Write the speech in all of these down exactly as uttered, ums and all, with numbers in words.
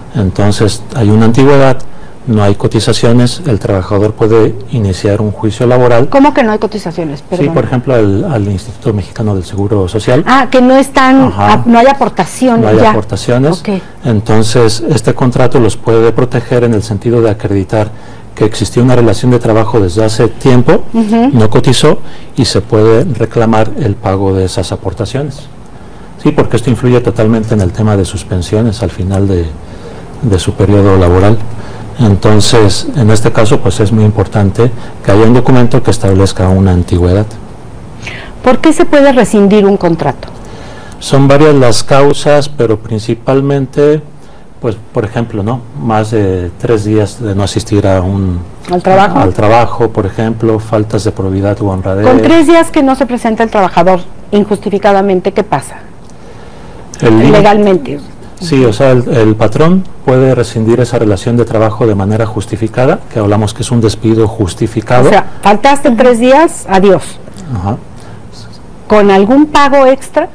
Entonces hay una antigüedad, no hay cotizaciones, el trabajador puede iniciar un juicio laboral. ¿Cómo que no hay cotizaciones? Perdón. Sí, por ejemplo, al, al Instituto Mexicano del Seguro Social. Ah, que no están, a, no hay aportaciones. No hay ya. aportaciones. Okay. Entonces, este contrato los puede proteger en el sentido de acreditar que existió una relación de trabajo desde hace tiempo, uh-huh. no cotizó y se puede reclamar el pago de esas aportaciones. Sí, porque esto influye totalmente en el tema de suspensiones al final de, de su periodo laboral. Entonces, en este caso, pues es muy importante que haya un documento que establezca una antigüedad. ¿Por qué se puede rescindir un contrato? Son varias las causas, pero principalmente, pues, por ejemplo, ¿no? Más de tres días de no asistir a un al trabajo, a, al trabajo, por ejemplo, faltas de probidad u honradez. Con tres días que no se presenta el trabajador injustificadamente, ¿qué pasa? El legalmente. Sí, o sea, el, el patrón puede rescindir esa relación de trabajo de manera justificada, que hablamos que es un despido justificado. O sea, faltaste tres días, adiós. Ajá. ¿Con algún pago extra?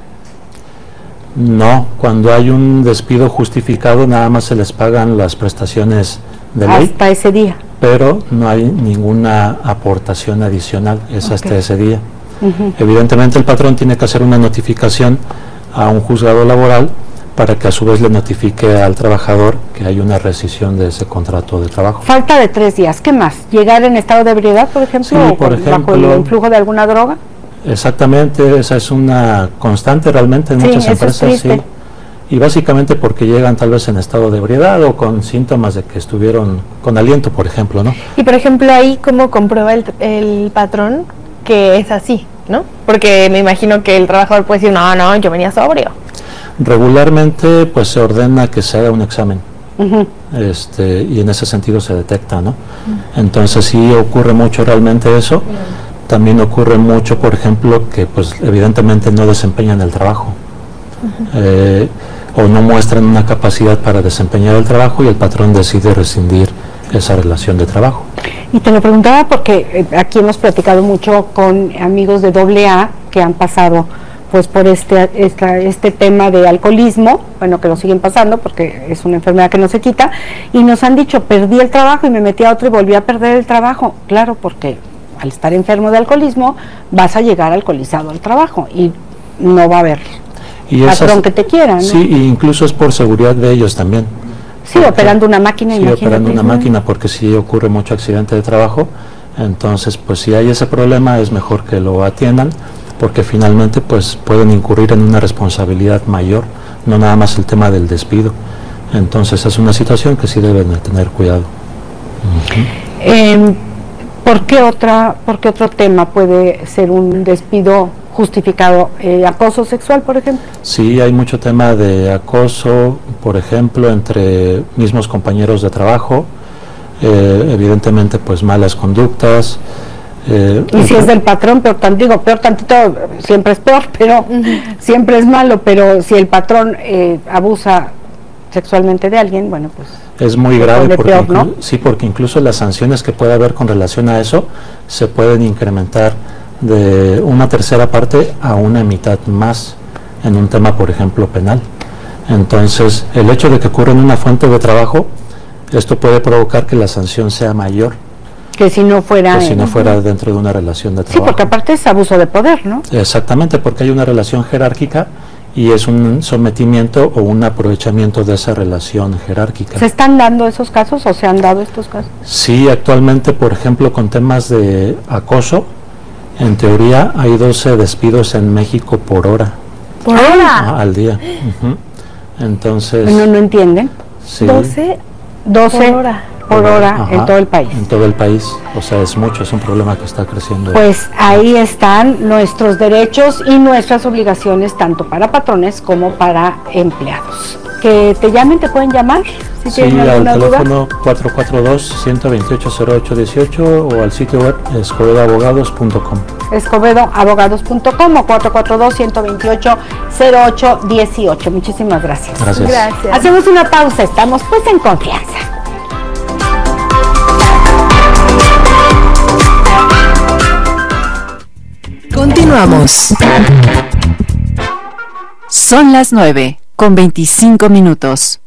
No, cuando hay un despido justificado nada más se les pagan las prestaciones de ley. Hasta ese día. Pero no hay ninguna aportación adicional, es okay. hasta ese día. Uh-huh. Evidentemente el patrón tiene que hacer una notificación a un juzgado laboral para que a su vez le notifique al trabajador que hay una rescisión de ese contrato de trabajo. Falta de tres días, ¿qué más? ¿Llegar en estado de ebriedad, por ejemplo, sí, o por ejemplo, bajo el influjo de alguna droga? Exactamente, esa es una constante realmente en sí, muchas eso empresas, es triste. sí. Y básicamente porque llegan tal vez en estado de ebriedad o con síntomas de que estuvieron con aliento, por ejemplo, ¿no? Y por ejemplo ahí, ¿cómo comprueba el, el patrón que es así, ¿no? Porque me imagino que el trabajador puede decir, no, no, yo venía sobrio. Regularmente pues se ordena que se haga un examen, uh-huh. este, y en ese sentido se detecta, ¿no? Uh-huh. Entonces sí ocurre mucho realmente eso. Uh-huh. También ocurre mucho, por ejemplo, que pues evidentemente no desempeñan el trabajo, uh-huh. eh, o no muestran una capacidad para desempeñar el trabajo y el patrón decide rescindir esa relación de trabajo. Y te lo preguntaba porque eh, aquí hemos platicado mucho con amigos de doble A que han pasado pues por este, esta, este tema de alcoholismo, bueno, que lo siguen pasando porque es una enfermedad que no se quita, y nos han dicho, perdí el trabajo y me metí a otro y volví a perder el trabajo. Claro, porque al estar enfermo de alcoholismo vas a llegar alcoholizado al trabajo y no va a haber y patrón esas, que te quiera, ¿no? Sí, e incluso es por seguridad de ellos también. Sí, operando una máquina, sí, imagínate. operando una máquina, porque si ocurre mucho accidente de trabajo, entonces pues si hay ese problema es mejor que lo atiendan, porque finalmente pues pueden incurrir en una responsabilidad mayor, no nada más el tema del despido. Entonces es una situación que sí deben de tener cuidado. Uh-huh. eh, ¿por qué otra, por qué otro tema puede ser un despido justificado? Eh, ¿Acoso sexual, por ejemplo? Sí, hay mucho tema de acoso, por ejemplo, entre mismos compañeros de trabajo, eh, evidentemente pues malas conductas. Eh, y si es del patrón, peor tantito, digo, peor tantito siempre es peor, pero uh-huh. siempre es malo, pero si el patrón eh, abusa sexualmente de alguien, bueno, pues es muy grave, porque peor, ¿no? Sí, porque incluso las sanciones que puede haber con relación a eso se pueden incrementar de una tercera parte a una mitad más en un tema, por ejemplo, penal. Entonces, el hecho de que ocurra en una fuente de trabajo, esto puede provocar que la sanción sea mayor que si no fuera que si no fuera dentro de una relación de trabajo. Sí, porque aparte es abuso de poder, ¿no? Exactamente, porque hay una relación jerárquica y es un sometimiento o un aprovechamiento de esa relación jerárquica. ¿Se están dando esos casos o se han dado estos casos? Sí, actualmente, por ejemplo, con temas de acoso, en teoría hay doce despidos en México por hora. ¿Por hora? Ah, al día. Uh-huh. Entonces... ¿No, no entienden? Sí. doce, doce por hora, por hora Ajá, en todo el país. En todo el país, o sea, es mucho, es un problema que está creciendo. Pues ahí están nuestros derechos y nuestras obligaciones, tanto para patrones como para empleados. Que te llamen, te pueden llamar si sí, tienen alguna al duda. teléfono cuatro cuatro dos, uno dos ocho, cero ocho uno ocho o al sitio web escobedo abogados punto com. escobedo abogados punto com o cuatro cuatro dos, uno dos ocho, cero ocho uno ocho. Muchísimas gracias. Gracias. Gracias. Hacemos una pausa, estamos pues en confianza. Continuamos. Son las nueve con veinticinco minutos.